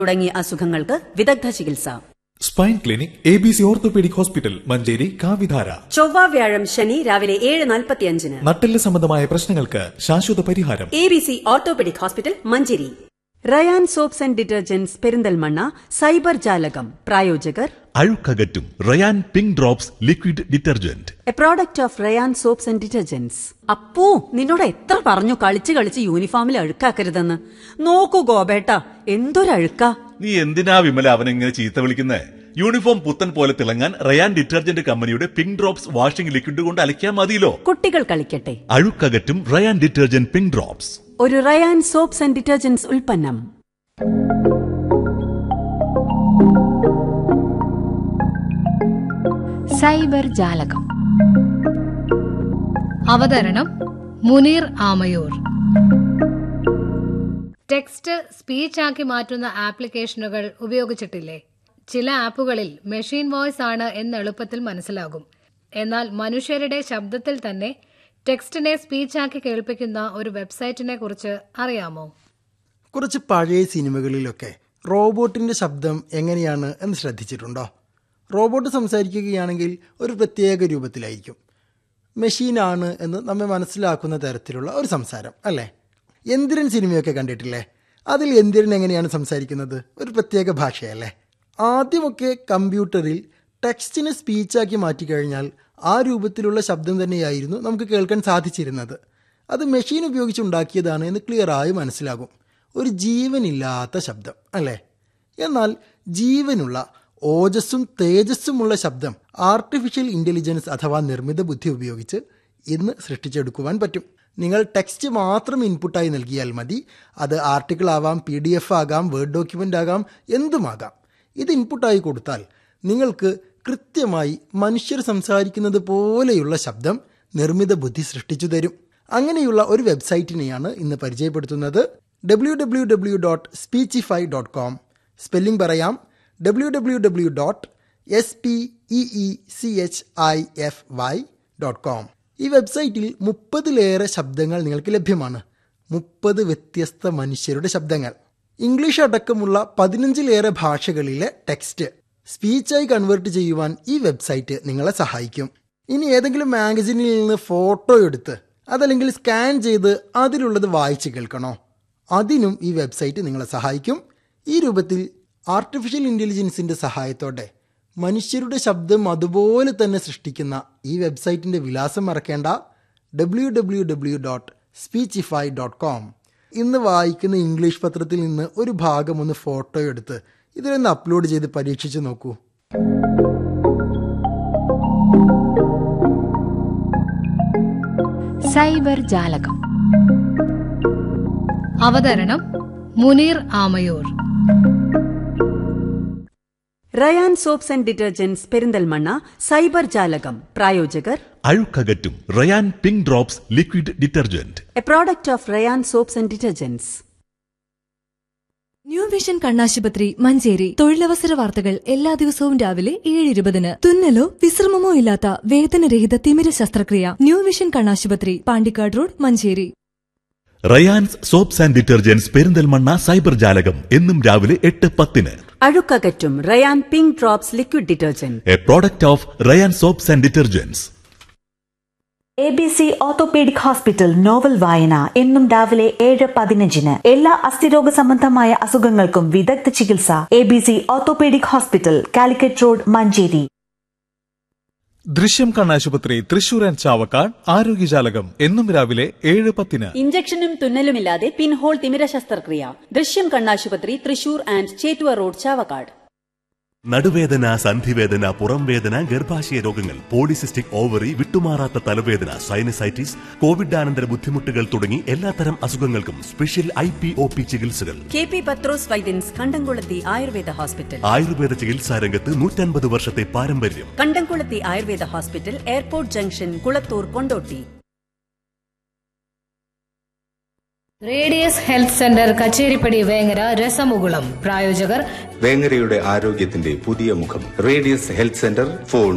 തുടങ്ങിയ അസുഖങ്ങൾക്ക് വിദഗ്ധ ചികിത്സ. Spine clinic ABC orthopaedic hospital, Manjeri, കാവിധാര. ചൊവ്വ, വ്യാഴം, ശനി രാവിലെ 7:45. നട്ടെല്ല് സംബന്ധമായ പ്രശ്നങ്ങൾക്ക് ശാശ്വത പരിഹാരം. ABC orthopaedic hospital, Manjeri. Ryan soaps and detergents, Perinthalmanna. Cyber ജാലകം പ്രായോജകർ അഴുക്കകറ്റും Ryan pink drops liquid detergent, A product of Ryan soaps and detergents. Appu, നിന്നോട് എത്ര പറഞ്ഞു കളിച്ച് കളിച്ച് യൂണിഫോമിൽ അഴുക്കാക്കരുതെന്ന്. നോക്കൂ ഗോപേട്ട, എന്തൊരഴുക്കാ. നീ എന്തിനാ വിമല അവനെങ്ങനെ ചീത്ത വിളിക്കുന്നേ? യൂണിഫോം പുത്തൻ പോലെ തിളങ്ങാൻ റയാൻ ഡിറ്റർജന്റ് കമ്പനിയുടെ പിങ്ക് ഡ്രോപ്സ് വാഷിംഗ് ലിക്വിഡ് കൊണ്ട് അലക്കിയാൽ മതിയല്ലോ. കുട്ടികൾ കളിക്കട്ടെ. അഴുക്കകറ്റും റയാൻ ഡിറ്റർജന്റ് പിങ്ക് ഡ്രോപ്സ്, ഒരു റയാൻ സോപ്സ് ആൻഡ് ഡിറ്റർജന്റ്സ് ഉൽപ്പന്നം. സൈബർ ജാലകം. അവതരണം മുനീർ ആമയൂർ. ടെക്സ്റ്റ് സ്പീച്ച് ആക്കി മാറ്റുന്ന ആപ്ലിക്കേഷനുകൾ ഉപയോഗിച്ചിട്ടില്ലേ? ചില ആപ്പുകളിൽ മെഷീൻ വോയിസ് ആണ് എന്ന് എളുപ്പത്തിൽ മനസ്സിലാകും. എന്നാൽ മനുഷ്യരുടെ ശബ്ദത്തിൽ തന്നെ ടെക്സ്റ്റിനെ സ്പീച്ചാക്കി കേൾപ്പിക്കുന്ന ഒരു വെബ്സൈറ്റിനെ കുറിച്ച് അറിയാമോ? കുറച്ച് പഴയ സിനിമകളിലൊക്കെ റോബോട്ടിന്റെ ശബ്ദം എങ്ങനെയാണ് എന്ന് ശ്രദ്ധിച്ചിട്ടുണ്ടോ? റോബോട്ട് സംസാരിക്കുകയാണെങ്കിൽ ഒരു പ്രത്യേക രൂപത്തിലായിരിക്കും. മെഷീനാണ് എന്ന് നമ്മെ മനസ്സിലാക്കുന്ന തരത്തിലുള്ള ഒരു സംസാരം, അല്ലേ? യന്ത്രൻ സിനിമയൊക്കെ കണ്ടിട്ടില്ലേ? അതിൽ യന്ത്രൻ എങ്ങനെയാണ് സംസാരിക്കുന്നത്? ഒരു പ്രത്യേക ഭാഷയല്ലേ? ആദ്യമൊക്കെ കമ്പ്യൂട്ടറിൽ ടെക്സ്റ്റിനെ സ്പീച്ചാക്കി മാറ്റിക്കഴിഞ്ഞാൽ ആ രൂപത്തിലുള്ള ശബ്ദം തന്നെയായിരുന്നു നമുക്ക് കേൾക്കാൻ സാധിച്ചിരുന്നത്. അത് മെഷീൻ ഉപയോഗിച്ചുണ്ടാക്കിയതാണ് എന്ന് ക്ലിയറായി മനസ്സിലാകും. ഒരു ജീവനില്ലാത്ത ശബ്ദം, അല്ലേ? എന്നാൽ ജീവനുള്ള, ഓജസ്സും തേജസ്സുമുള്ള ശബ്ദം ആർട്ടിഫിഷ്യൽ ഇൻ്റലിജൻസ് അഥവാ നിർമ്മിത ബുദ്ധി ഉപയോഗിച്ച് ഇന്ന് സൃഷ്ടിച്ചെടുക്കുവാൻ പറ്റും. നിങ്ങൾ ടെക്സ്റ്റ് മാത്രം ഇൻപുട്ടായി നൽകിയാൽ മതി. അത് ആർട്ടിക്കിൾ ആവാം, PDF ആകാം, വേർഡ് ഡോക്യുമെൻ്റ് ആകാം, എന്തുമാകാം. ഇത് ഇൻപുട്ടായി കൊടുത്താൽ നിങ്ങൾക്ക് കൃത്യമായി മനുഷ്യർ സംസാരിക്കുന്നത് പോലെയുള്ള ശബ്ദം നിർമ്മിത ബുദ്ധി സൃഷ്ടിച്ചു തരും. അങ്ങനെയുള്ള ഒരു വെബ്സൈറ്റിനെയാണ് ഇന്ന് പരിചയപ്പെടുത്തുന്നത്. www.speechify.com. സ്പെല്ലിംഗ് പറയാം: www.speechify.com. ഈ വെബ്സൈറ്റിൽ 30-ലേറെ ശബ്ദങ്ങൾ നിങ്ങൾക്ക് ലഭ്യമാണ്. 30 വ്യത്യസ്ത മനുഷ്യരുടെ ശബ്ദങ്ങൾ. ഇംഗ്ലീഷ് അടക്കമുള്ള 15-ലേറെ ഭാഷകളിലെ ടെക്സ്റ്റ് സ്പീച്ചായി കൺവേർട്ട് ചെയ്യുവാൻ ഈ വെബ്സൈറ്റ് നിങ്ങളെ സഹായിക്കും. ഇനി ഏതെങ്കിലും മാഗസിനിൽ നിന്ന് ഫോട്ടോ എടുത്ത് അതല്ലെങ്കിൽ സ്കാൻ ചെയ്ത് അതിലുള്ളത് വായിച്ച് കേൾക്കണോ? അതിനും ഈ വെബ്സൈറ്റ് നിങ്ങളെ സഹായിക്കും. ഈ രൂപത്തിൽ ആർട്ടിഫിഷ്യൽ ഇൻ്റലിജൻസിൻ്റെ സഹായത്തോടെ മനുഷ്യരുടെ ശബ്ദം അതുപോലെ തന്നെ സൃഷ്ടിക്കുന്ന ഈ വെബ്സൈറ്റിൻ്റെ വിലാസം മറക്കേണ്ട: www.speechify.com. ഇന്ന് വായിക്കുന്ന ഇംഗ്ലീഷ് പത്രത്തിൽ നിന്ന് ഒരു ഭാഗം ഒന്ന് ഫോട്ടോ എടുത്ത് ഇതിലൊന്ന് അപ്ലോഡ് ചെയ്ത് പരീക്ഷിച്ച് നോക്കൂ. സൈബർ ജാലകം. അവതരണം Muneer Amayur. Ryan soaps and detergents, Perinthalmanna. Cyber ജാലകം പ്രായോജകർ അഴുക്കകറ്റും Ryan pink drops liquid detergent, A product of Ryan soaps and detergents. New vision കണ്ണാശുപത്രി, മഞ്ചേരി. തൊഴിലവസര വാർത്തകൾ എല്ലാ ദിവസവും രാവിലെ 7:20. തുന്നലോ വിശ്രമമോ ഇല്ലാത്ത വേദനരഹിത തിമിര ശസ്ത്രക്രിയ. ന്യൂ വിഷൻ കണ്ണാശുപത്രി, Pandikkad road, Manjeri. Rayan's soaps and detergents, Perinthalmanna. Cyber ജാലകം എന്നും രാവിലെ 8:10. അഴുക്കകറ്റും Ryan pink drops liquid detergent, A product of Ryan soaps and detergents. ABC orthopaedic hospital novel വായന എന്നും രാവിലെ 7:15. എല്ലാ അസ്ഥിരോഗ സംബന്ധമായ അസുഖങ്ങൾക്കും വിദഗ്ധ ചികിത്സ. ABC orthopaedic hospital, Calicut road, Manjeri. ദൃശ്യം കണ്ണാശുപത്രി, തൃശൂർ ആൻഡ് ചാവക്കാട്. ആരോഗ്യജാലകം എന്നും രാവിലെ 7:10. ഇഞ്ചക്ഷനും തുന്നലുമില്ലാതെ പിൻഹോൾ തിമിര ശസ്ത്രക്രിയ. ദൃശ്യം കണ്ണാശുപത്രി, തൃശൂർ ആൻഡ് ചേറ്റുവ റോഡ്, ചാവക്കാട്. നടുവേദന, സന്ധിവേദന, പുറംവേദന, ഗർഭാശയ രോഗങ്ങൾ, പോളിസിസ്റ്റിക് ഓവറി, വിട്ടുമാറാത്ത തലവേദന, സൈനസൈറ്റിസ്, കോവിഡാനന്തര ബുദ്ധിമുട്ടുകൾ തുടങ്ങി എല്ലാത്തരം അസുഖങ്ങൾക്കും സ്പെഷ്യൽ IPOP ചികിത്സകൾ. KP പത്രോസ് വൈദ്യൻസ്, കണ്ടംകുളത്തി ആയുർവേദ ഹോസ്പിറ്റൽ. ആയുർവേദ ചികിത്സാ രംഗത്ത് 150 വർഷത്തെ പാരമ്പര്യം. കണ്ടംകുളത്തി Ayurveda hospital, airport junction, Kulathur, Kondotty. Radius health centre, Kacheripadi, Vengara. രസമുകുളം പ്രായോജകർ വേങ്ങരയുടെ ആരോഗ്യത്തിന്റെ പുതിയ മുഖം. Radius health centre. Phone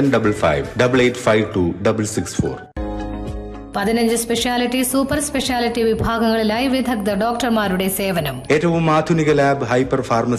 7555885266. 15 speciality, super speciality വിഭാഗങ്ങളിലായി വിദഗ്ധ ഡോക്ടർമാരുടെ സേവനം. ഏറ്റവും ആധുനിക ലാബ്, ഹൈപ്പർ ഫാർമസി